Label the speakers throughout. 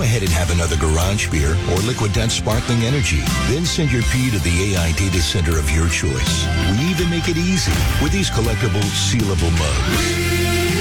Speaker 1: ahead and have another garage beer or Liquid Death Sparkling Energy. Then send your pee to the AI data center of your choice. We even make it easy with these collectible, sealable mugs.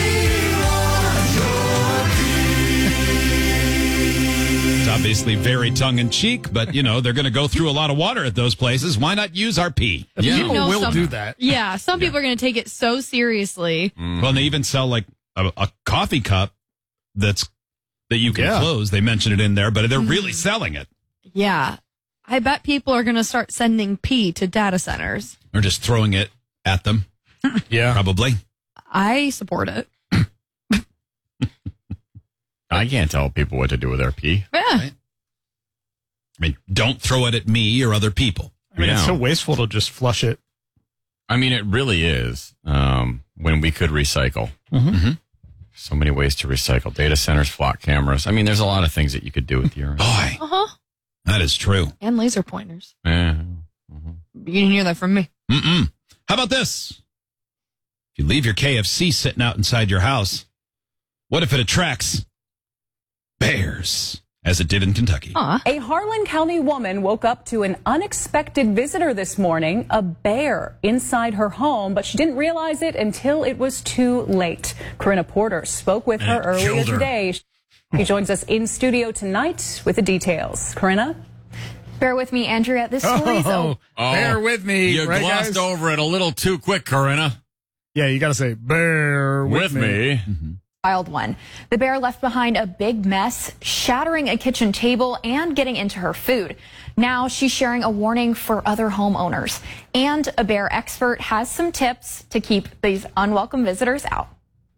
Speaker 2: It's obviously very tongue-in-cheek, but, you know, they're going to go through a lot of water at those places. Why not use our pee?
Speaker 3: Yeah.
Speaker 4: People will do that.
Speaker 3: Yeah, some people are going to take it so seriously.
Speaker 2: Well, and they even sell, like, a coffee cup that you can close. They mention it in there, but they're really selling it.
Speaker 3: Yeah. I bet people are going to start sending pee to data centers.
Speaker 2: Or just throwing it at them.
Speaker 4: Yeah.
Speaker 2: Probably.
Speaker 3: I support it.
Speaker 5: I can't tell people what to do with their pee.
Speaker 3: Yeah.
Speaker 2: Right? I mean, don't throw it at me or other people.
Speaker 4: I mean, it's so wasteful to just flush it.
Speaker 5: I mean, it really is. When we could recycle.
Speaker 2: Mm-hmm.
Speaker 5: So many ways to recycle. Data centers, flock cameras. I mean, there's a lot of things that you could do with urine.
Speaker 2: Boy, that is true.
Speaker 3: And laser pointers.
Speaker 5: Yeah.
Speaker 3: You didn't hear that from me.
Speaker 2: Mm-mm. How about this? If you leave your KFC sitting out inside your house, what if it attracts bears, as it did in Kentucky?
Speaker 6: A Harlan County woman woke up to an unexpected visitor this morning, a bear inside her home, but she didn't realize it until it was too late. Corinna Porter spoke with her earlier today. She joins us in studio tonight with the details. Corinna?
Speaker 7: Bear with me, Andrea. This story's
Speaker 4: bear with me.
Speaker 5: You
Speaker 4: right,
Speaker 5: glossed
Speaker 4: guys?
Speaker 5: over it a little too quick, Corinna.
Speaker 4: Yeah, you got to say, bear with me.
Speaker 5: Mm-hmm.
Speaker 7: wild one. The bear left behind a big mess, shattering a kitchen table and getting into her food. Now she's sharing a warning for other homeowners. And a bear expert has some tips to keep these unwelcome visitors out.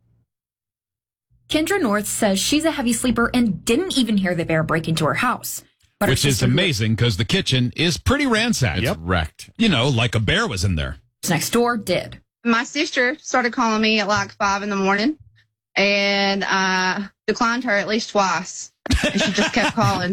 Speaker 7: Kendra North says she's a heavy sleeper and didn't even hear the bear break into her house. But
Speaker 2: Which is amazing because the kitchen is pretty ransacked.
Speaker 5: It's wrecked.
Speaker 2: You know, like a bear was in there.
Speaker 7: Next door did.
Speaker 8: My sister started calling me at like 5 a.m. and I declined her at least twice. And she just kept calling.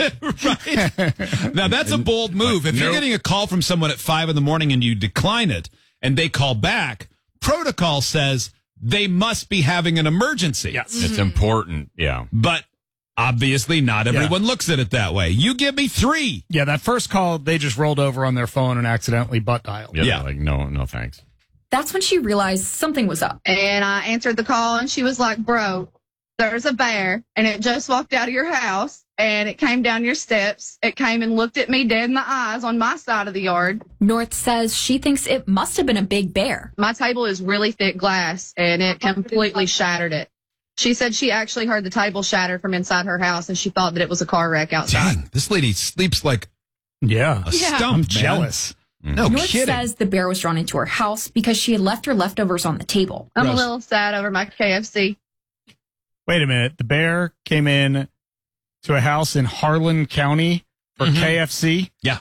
Speaker 2: Right. Now, that's a bold move. If you're getting a call from someone at 5 a.m. and you decline it and they call back, protocol says they must be having an emergency.
Speaker 4: Yes.
Speaker 5: It's important. Yeah.
Speaker 2: But obviously not everyone looks at it that way. You give me 3.
Speaker 4: Yeah, that first call, they just rolled over on their phone and accidentally butt dialed.
Speaker 5: Yeah. Like, no, thanks.
Speaker 7: That's when she realized something was up.
Speaker 8: And I answered the call and she was like, bro, there's a bear and it just walked out of your house and it came down your steps. It came and looked at me dead in the eyes on my side of the yard.
Speaker 7: North says she thinks it must have been a big bear.
Speaker 8: My table is really thick glass and it completely shattered it. She said she actually heard the table shatter from inside her house and she thought that it was a car wreck outside.
Speaker 2: Dang, this lady sleeps like
Speaker 4: a
Speaker 2: stump,
Speaker 4: I'm
Speaker 2: man.
Speaker 4: jealous.
Speaker 2: No
Speaker 7: North
Speaker 2: kidding.
Speaker 7: says the bear was drawn into her house because she had left her leftovers on the table.
Speaker 8: I'm a little sad over my KFC.
Speaker 4: Wait a minute. The bear came in to a house in Harlan County for KFC.
Speaker 2: Yeah.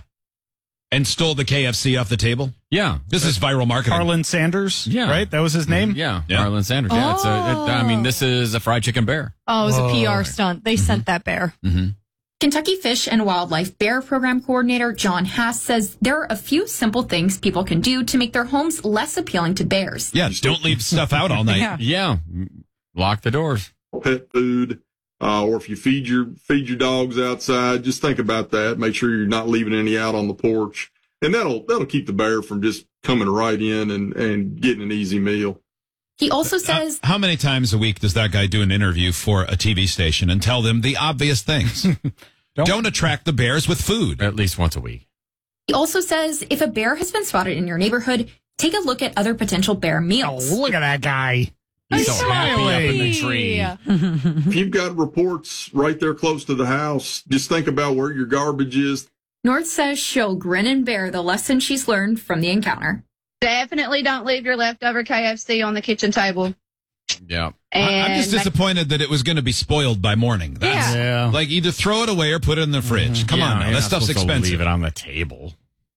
Speaker 2: And stole the KFC off the table.
Speaker 5: Yeah.
Speaker 2: This is viral marketing.
Speaker 4: Harlan Sanders.
Speaker 5: Yeah.
Speaker 4: Right? That was his name?
Speaker 5: Yeah. Harlan Sanders. Yeah. I mean, this is a fried chicken bear.
Speaker 3: Oh, it was a PR stunt. They sent that bear.
Speaker 2: Mm-hmm.
Speaker 7: Kentucky Fish and Wildlife Bear Program Coordinator John Hass says there are a few simple things people can do to make their homes less appealing to bears.
Speaker 2: Yeah, don't leave stuff out all night.
Speaker 5: Yeah. Lock the doors.
Speaker 9: Pet food, or if you feed your dogs outside, just think about that. Make sure you're not leaving any out on the porch, and that'll keep the bear from just coming right in and getting an easy meal.
Speaker 7: He also says,
Speaker 2: how many times a week does that guy do an interview for a TV station and tell them the obvious things? Don't attract the bears with food.
Speaker 5: At least once a week.
Speaker 7: He also says if a bear has been spotted in your neighborhood, take a look at other potential bear meals.
Speaker 4: Oh, look at that guy.
Speaker 5: He's so happy up in the tree.
Speaker 9: If you've got reports right there close to the house, just think about where your garbage is.
Speaker 7: North says she'll grin and bear the lesson she's learned from the encounter.
Speaker 8: Definitely don't leave your leftover KFC on the kitchen table.
Speaker 5: Yeah.
Speaker 2: I'm just disappointed that it was going to be spoiled by morning. That's like either throw it away or put it in the fridge. Come on now. That stuff's expensive.
Speaker 5: Leave it on the table.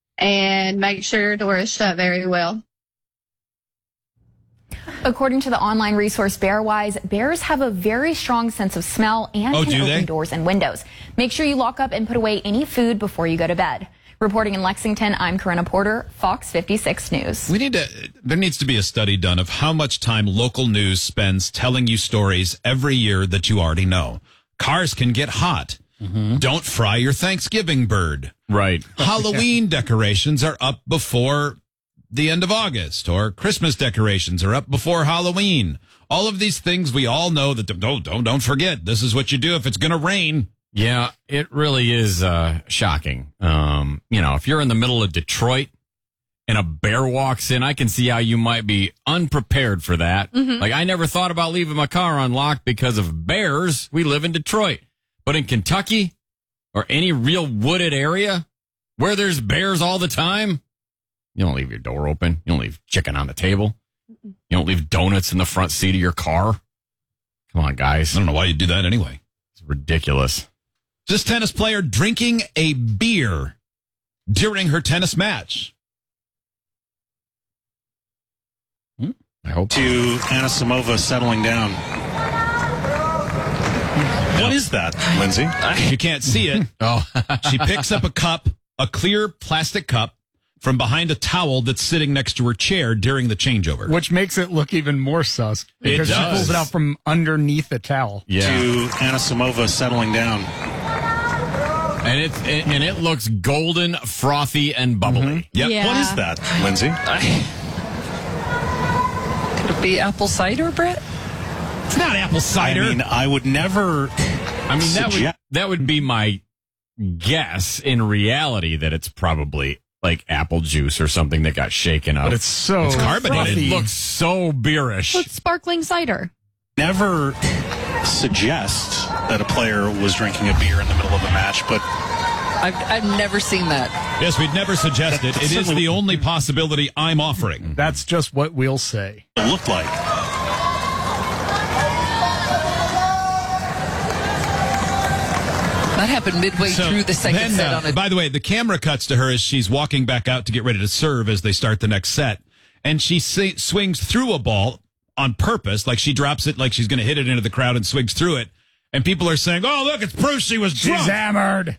Speaker 8: And make sure your door is shut very well.
Speaker 7: According to the online resource Bearwise, bears have a very strong sense of smell and can open doors and windows. Make sure you lock up and put away any food before you go to bed. Reporting in Lexington, I'm Corinna Porter, Fox 56 News.
Speaker 2: There needs to be a study done of how much time local news spends telling you stories every year that you already know. Cars can get hot. Don't fry your Thanksgiving bird.
Speaker 5: Right.
Speaker 2: Halloween decorations are up before the end of August, or Christmas decorations are up before Halloween. All of these things we all know that don't forget. This is what you do if it's going to rain.
Speaker 5: Yeah, it really is shocking. If you're in the middle of Detroit and a bear walks in, I can see how you might be unprepared for that. Like, I never thought about leaving my car unlocked because of bears. We live in Detroit. But in Kentucky or any real wooded area where there's bears all the time, you don't leave your door open. You don't leave chicken on the table. You don't leave donuts in the front seat of your car. Come on, guys.
Speaker 2: I don't know why you do that anyway.
Speaker 5: It's ridiculous.
Speaker 2: This tennis player drinking a beer during her tennis match.
Speaker 5: I hope
Speaker 10: to Anisimova settling down. What is that, Lindsay?
Speaker 2: You can't see it. She picks up a cup, a clear plastic cup, from behind a towel that's sitting next to her chair during the changeover.
Speaker 4: Which makes it look even more sus. Because she pulls it out from underneath the towel.
Speaker 10: Yeah. To Anisimova settling down.
Speaker 5: And it looks golden, frothy, and bubbly.
Speaker 2: Yep.
Speaker 3: Yeah.
Speaker 10: What is that, Lindsay?
Speaker 11: Could it be apple cider, Brett?
Speaker 2: It's not apple cider.
Speaker 10: I mean, I would never.
Speaker 5: That would be my guess. In reality, that it's probably like apple juice or something that got shaken up.
Speaker 4: But it's
Speaker 2: carbonated.
Speaker 5: It looks so beerish.
Speaker 3: It's sparkling cider.
Speaker 10: Never suggest that a player was drinking a beer in the middle of a match, but
Speaker 11: I've never seen that.
Speaker 2: Yes, we'd never suggest it. It is the only possibility I'm offering.
Speaker 4: That's just what we'll say.
Speaker 10: it looked like.
Speaker 11: That happened midway through the second set on it.
Speaker 2: By the way, the camera cuts to her as she's walking back out to get ready to serve as they start the next set. And she swings through a ball on purpose, like she drops it like she's going to hit it into the crowd and swings through it. And people are saying, oh, look, it's proof she was drunk.
Speaker 4: She's hammered.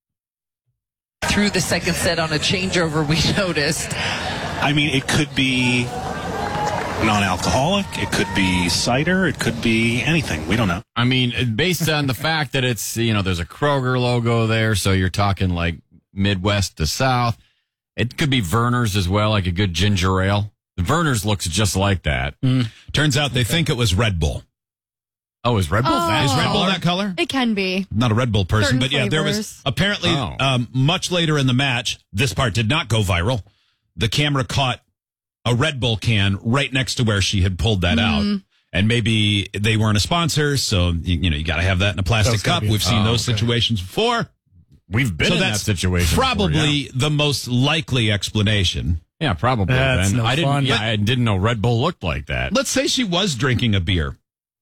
Speaker 11: Through the second set on a changeover, we noticed.
Speaker 10: I mean, it could be non-alcoholic. It could be cider. It could be anything. We don't know.
Speaker 5: I mean, based on the fact that it's, there's a Kroger logo there, so you're talking like Midwest to South. It could be Verner's as well, like a good ginger ale. Verner's looks just like that.
Speaker 2: Turns out they think it was Red Bull.
Speaker 5: Oh, is Red Bull that?
Speaker 2: Is Red Bull that color?
Speaker 3: It can be.
Speaker 2: Not a Red Bull person,
Speaker 3: Certain
Speaker 2: but yeah, there was
Speaker 3: flavors.
Speaker 2: apparently much later in the match. This part did not go viral. The camera caught a Red Bull can right next to where she had pulled that out. And maybe they weren't a sponsor, so you got to have that in a plastic cup. We've seen those situations before.
Speaker 5: We've been in that situation.
Speaker 2: Probably
Speaker 5: before,
Speaker 2: the most likely explanation.
Speaker 5: Yeah, probably.
Speaker 4: That's
Speaker 5: then.
Speaker 4: no fun.
Speaker 5: I didn't know Red Bull looked like that.
Speaker 2: Let's say she was drinking a beer.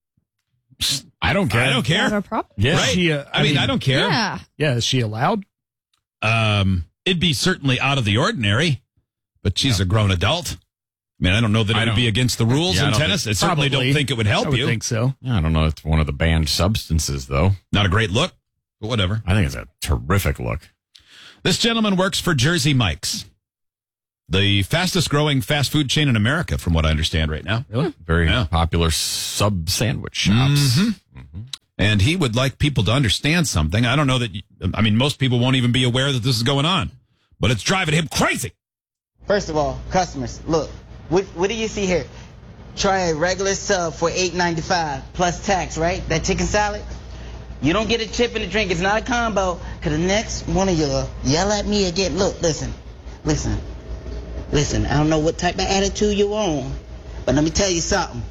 Speaker 5: I don't care.
Speaker 2: I don't care.
Speaker 3: Not a problem.
Speaker 5: Yeah.
Speaker 2: Right? I mean, I don't care.
Speaker 3: Yeah.
Speaker 4: Yeah, is she allowed?
Speaker 2: It'd be certainly out of the ordinary, but she's a grown adult. I mean, I don't know that it would be against the rules in tennis. I certainly don't think it would help you.
Speaker 4: I think so.
Speaker 5: I don't know. It's one of the banned substances, though.
Speaker 2: Not a great look, but whatever.
Speaker 5: I think it's a terrific look.
Speaker 2: This gentleman works for Jersey Mike's, the fastest growing fast food chain in America, from what I understand right now.
Speaker 5: Really? Very popular sub sandwich shops.
Speaker 2: And he would like people to understand something. I don't know that, most people won't even be aware that this is going on, but it's driving him crazy.
Speaker 12: First of all, customers, look, what do you see here? Try a regular sub for $8.95 plus tax, right? That chicken salad? You don't get a chip and a drink. It's not a combo. Because the next one of you yell at me again. Look, listen. I don't know what type of attitude you're on, but let me tell you something.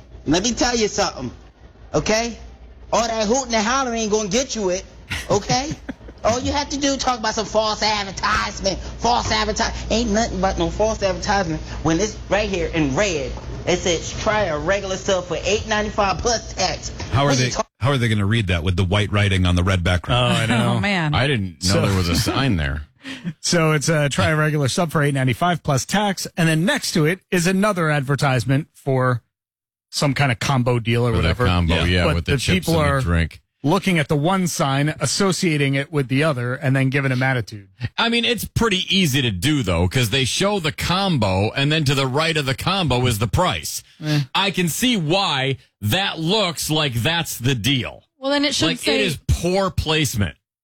Speaker 12: Okay? All that hooting and hollering ain't going to get you it. Okay? All you have to do is talk about some false advertisement. Ain't nothing but no false advertisement when it's right here in red. It says try a regular sub for $8.95 plus tax.
Speaker 2: How are they going to read that with the white writing on the red background?
Speaker 4: Oh, I know.
Speaker 11: Oh, man.
Speaker 5: I didn't know there was a sign there.
Speaker 4: So it's try a regular sub for $8.95 plus tax, and then next to it is another advertisement for some kind of combo deal or whatever.
Speaker 5: Combo,
Speaker 4: But
Speaker 5: with the chips
Speaker 4: people
Speaker 5: and
Speaker 4: are
Speaker 5: the drink.
Speaker 4: looking at the one sign, associating it with the other, and then giving them attitude.
Speaker 5: I mean, it's pretty easy to do, though, because they show the combo, and then to the right of the combo is the price. I can see why that looks like that's the deal.
Speaker 3: Well, then it should
Speaker 5: Like,
Speaker 3: say
Speaker 5: it is poor placement.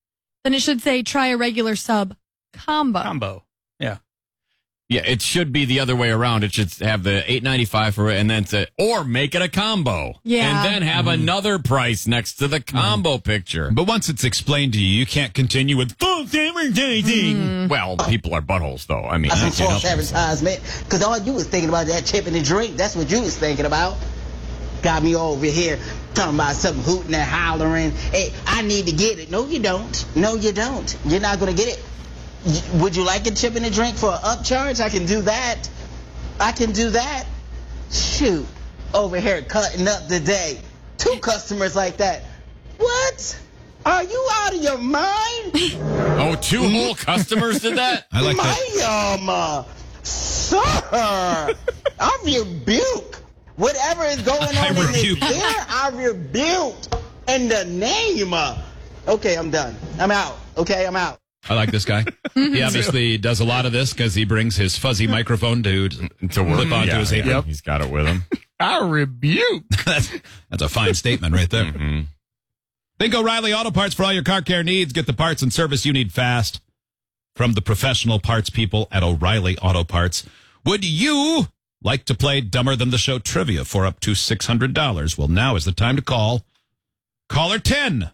Speaker 3: Then it should say try a regular sub combo.
Speaker 4: Combo. Yeah.
Speaker 5: Yeah, it should be the other way around. It should have the $8.95 for it, and then say, or make it a combo.
Speaker 3: Yeah.
Speaker 5: And then have another price next to the combo picture.
Speaker 2: But once it's explained to you, you can't continue with false advertising.
Speaker 5: Well, people are buttholes, though. I mean,
Speaker 12: That's some false advertisement. Because all you was thinking about that chip and the drink. That's what you was thinking about. Got me over here talking about something hooting and hollering. Hey, I need to get it. No, you don't. No, you don't. You're not going to get it. Would you like a chip and a drink for an upcharge? I can do that. I can do that. Shoot. Over here cutting up today. 2 customers like that. What? Are you out of your mind?
Speaker 5: Oh, 2 whole customers did that?
Speaker 2: I like that.
Speaker 12: Sir, I rebuke. Whatever is going on in this here, I rebuke in the name of. Okay, I'm done. I'm out. Okay, I'm out.
Speaker 2: I like this guy. He obviously does a lot of this because he brings his fuzzy microphone to clip onto his apron.
Speaker 5: Yep. He's got it with him.
Speaker 4: I rebuke.
Speaker 2: That's a fine statement right there.
Speaker 5: Mm-hmm.
Speaker 2: Think O'Reilly Auto Parts for all your car care needs. Get the parts and service you need fast from the professional parts people at O'Reilly Auto Parts. Would you like to play Dumber Than the Show trivia for up to $600? Well, now is the time to call. Caller 10,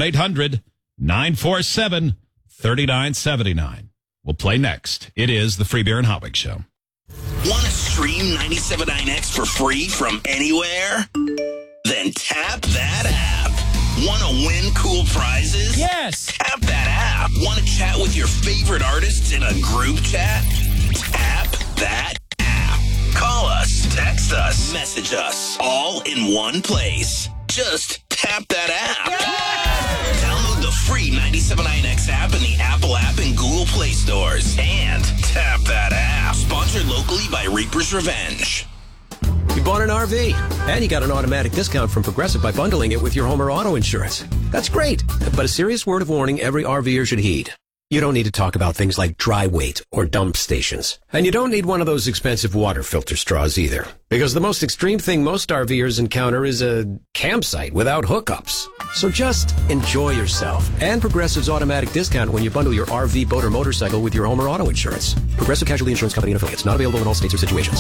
Speaker 2: 1-800-947-3979. We'll play next. It is the Free Beer and Hotwig Show.
Speaker 13: Want to stream 97.9X for free from anywhere? Then tap that app. Want to win cool prizes?
Speaker 14: Yes!
Speaker 13: Tap that app. Want to chat with your favorite artists in a group chat? Tap that app. Call us, text us, message us, all in one place. Just tap that app. Download the free 97.9X app in the Apple app and Google Play stores. And tap that app. Sponsored locally by Reaper's Revenge.
Speaker 14: You bought an RV, and you got an automatic discount from Progressive by bundling it with your home or auto insurance. That's great, but a serious word of warning every RVer should heed. You don't need to talk about things like dry weight or dump stations. And you don't need one of those expensive water filter straws either. Because the most extreme thing most RVers encounter is a campsite without hookups. So just enjoy yourself. And Progressive's automatic discount when you bundle your RV, boat, or motorcycle with your home or auto insurance. Progressive Casualty Insurance Company and affiliates. Not available in all states or situations.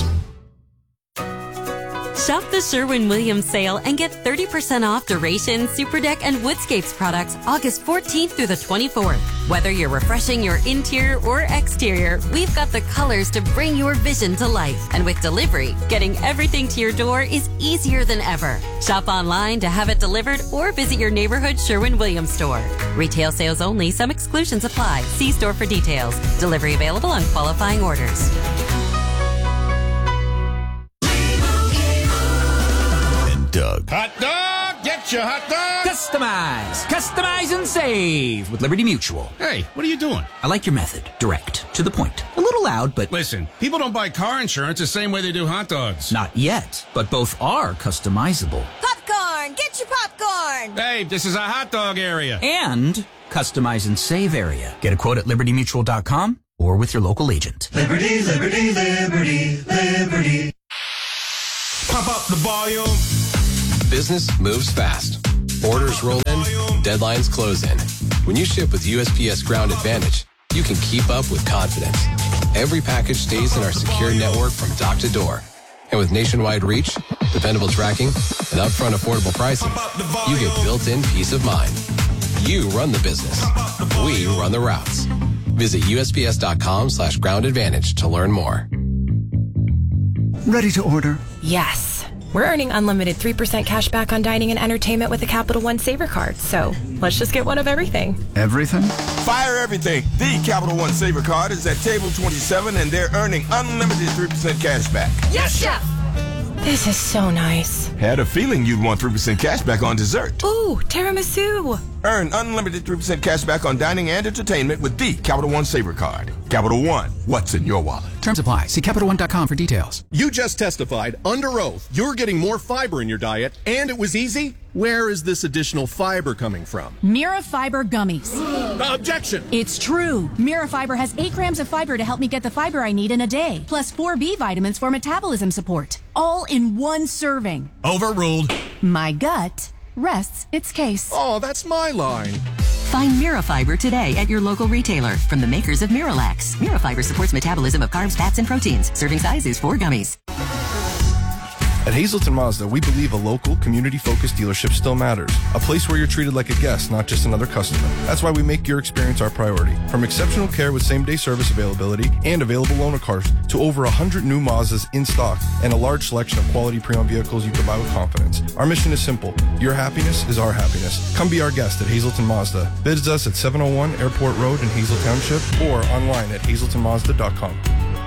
Speaker 15: Shop the Sherwin-Williams sale and get 30% off Duration, Superdeck, and Woodscapes products August 14th through the 24th. Whether you're refreshing your interior or exterior, we've got the colors to bring your vision to life. And with delivery, getting everything to your door is easier than ever. Shop online to have it delivered or visit your neighborhood Sherwin-Williams store. Retail sales only. Some exclusions apply. See store for details. Delivery available on qualifying orders.
Speaker 1: Doug.
Speaker 16: Hot dog! Get your hot dog! Customize and save with Liberty Mutual.
Speaker 17: Hey, what are you doing?
Speaker 16: I like your method. Direct. To the point. A little loud, but...
Speaker 17: Listen, people don't buy car insurance the same way they do hot dogs.
Speaker 16: Not yet, but both are customizable.
Speaker 18: Popcorn! Get your popcorn!
Speaker 17: Hey, this is a hot dog area.
Speaker 16: And customize and save area. Get a quote at libertymutual.com or with your local agent.
Speaker 19: Liberty, liberty, liberty, liberty.
Speaker 17: Pump up the volume.
Speaker 20: Business moves fast. Orders roll in, deadlines close in. When you ship with USPS Ground Advantage, you can keep up with confidence. Every package stays in our secure network from dock to door. And with nationwide reach, dependable tracking, and upfront affordable pricing, you get built-in peace of mind. You run the business. We run the routes. Visit USPS.com/Ground Advantage to learn more.
Speaker 21: Ready to order?
Speaker 22: Yes. We're earning unlimited 3% cash back on dining and entertainment with the Capital One Saver Card, so let's just get one of everything.
Speaker 21: Everything?
Speaker 23: Fire everything. The Capital One Saver Card is at table 27, and they're earning unlimited 3% cash back.
Speaker 22: Yes, Chef! This is so nice.
Speaker 23: Had a feeling you'd want 3% cash back on dessert.
Speaker 22: Ooh, tiramisu.
Speaker 23: Earn unlimited 3% cash back on dining and entertainment with the Capital One Saver Card. Capital One, what's in your wallet?
Speaker 21: Terms apply. See CapitalOne.com for details.
Speaker 24: You just testified under oath you're getting more fiber in your diet, and it was easy? Where is this additional fiber coming from?
Speaker 25: Mira Fiber Gummies.
Speaker 24: Objection!
Speaker 25: It's true. Mira Fiber has 8 grams of fiber to help me get the fiber I need in a day, plus 4 B vitamins for metabolism support, all in one serving.
Speaker 24: Overruled.
Speaker 25: My gut rests its case.
Speaker 24: Oh, that's my line.
Speaker 6: Find Mirafiber today at your local retailer from the makers of Miralax. Mirafiber supports metabolism of carbs, fats, and proteins. Serving size is 4 gummies.
Speaker 7: At Hazleton Mazda, we believe a local, community-focused dealership still matters. A place where you're treated like a guest, not just another customer. That's why we make your experience our priority. From exceptional care with same-day service availability and available loaner cars to over 100 new Mazdas in stock and a large selection of quality pre-owned vehicles you can buy with confidence. Our mission is simple. Your happiness is our happiness. Come be our guest at Hazleton Mazda. Visit us at 701 Airport Road in Hazel Township or online at hazeltonmazda.com.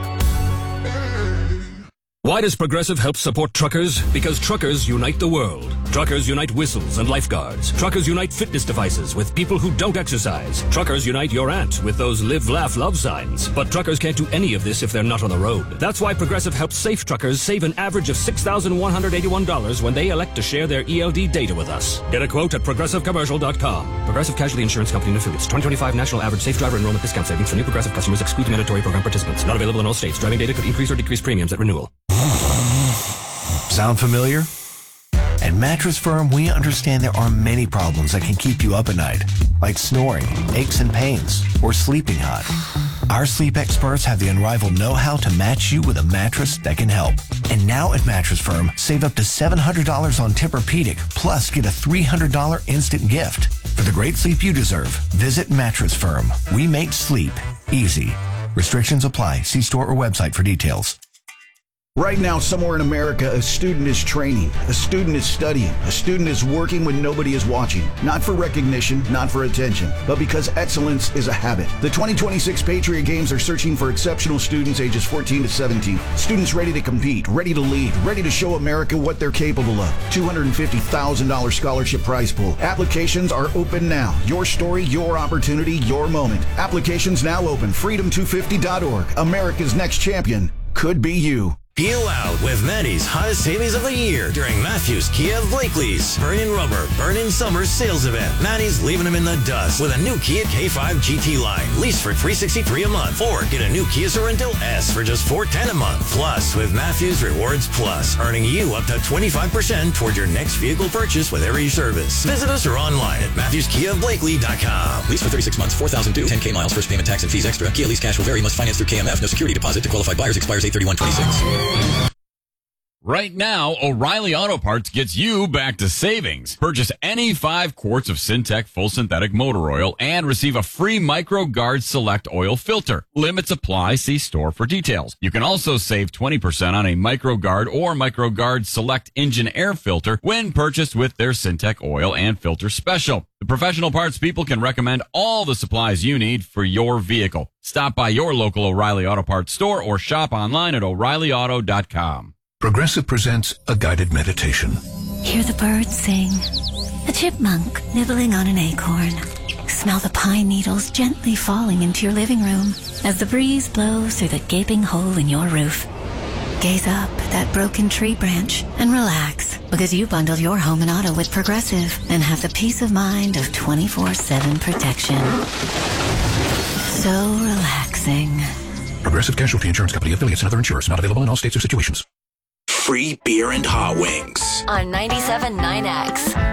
Speaker 8: Why does Progressive help support truckers? Because truckers unite the world. Truckers unite whistles and lifeguards. Truckers unite fitness devices with people who don't exercise. Truckers unite your aunt with those live, laugh, love signs. But truckers can't do any of this if they're not on the road. That's why Progressive helps safe truckers save an average of $6,181 when they elect to share their ELD data with us. Get a quote at progressivecommercial.com. Progressive Casualty Insurance Company and Affiliates. 2025 National Average Safe Driver Enrollment Discount Savings for new Progressive customers exclude mandatory program participants. Not available in all states. Driving data could increase or decrease premiums at renewal.
Speaker 9: Sound familiar? At Mattress Firm, we understand there are many problems that can keep you up at night, like snoring, aches and pains, or sleeping hot. Our sleep experts have the unrivaled know-how to match you with a mattress that can help. And now at Mattress Firm, save up to $700 on Tempur-Pedic, plus get a $300 instant gift. For the great sleep you deserve, visit Mattress Firm. We make sleep easy. Restrictions apply. See store or website for details.
Speaker 10: Right now, somewhere in America, a student is training, a student is studying, a student is working when nobody is watching. Not for recognition, not for attention, but because excellence is a habit. The 2026 Patriot Games are searching for exceptional students ages 14 to 17. Students ready to compete, ready to lead, ready to show America what they're capable of. $250,000 scholarship prize pool. Applications are open now. Your story, your opportunity, your moment. Applications now open. Freedom250.org. America's next champion could be you.
Speaker 26: Feel out with Maddie's hottest savings of the year during Matthews Kia of Blakely's Burn-In Rubber, Burn-In Summer sales event. Maddie's leaving them in the dust with a new Kia K5 GT line. Lease for $363 a month or get a new Kia Sorrento S for just $410 a month. Plus, with Matthews Rewards Plus, earning you up to 25% toward your next vehicle purchase with every service. Visit us or online at MatthewsKiaofBlakely.com.
Speaker 27: Lease for 36 months, 4,000 due, 10K miles, first payment, tax and fees extra. Kia lease cash will vary, must finance through KMF. No security deposit to qualified buyers, expires 8/31/26.
Speaker 5: Right now, O'Reilly Auto Parts gets you back to savings. Purchase any 5 quarts of Syntec full synthetic motor oil and receive a free MicroGuard Select oil filter. Limits apply. See store for details. You can also save 20% on a MicroGuard or MicroGuard Select engine air filter when purchased with their Syntec oil and filter special. The professional parts people can recommend all the supplies you need for your vehicle. Stop by your local O'Reilly Auto Parts store or shop online at O'ReillyAuto.com.
Speaker 1: Progressive presents a guided meditation.
Speaker 28: Hear the birds sing, a chipmunk nibbling on an acorn. Smell the pine needles gently falling into your living room as the breeze blows through the gaping hole in your roof. Gaze up at that broken tree branch and relax because you bundled your home and auto with Progressive and have the peace of mind of 24/7 protection. So relaxing.
Speaker 1: Progressive Casualty Insurance Company, affiliates, and other insurers. Not available in all states or situations.
Speaker 13: Free beer and hot wings.
Speaker 15: On 97.9X.